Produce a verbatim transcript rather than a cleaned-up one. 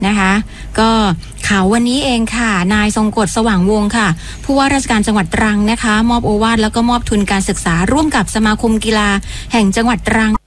นะคะก็ข่าววันนี้เองค่ะนายทรงกฎสว่างวงศ์ค่ะผู้ว่าราชการจังหวัดตรังนะคะมอบโอวาทแล้วก็มอบทุนการศึกษาร่วมกับสมาคมกีฬาแห่งจังหวัดตรัง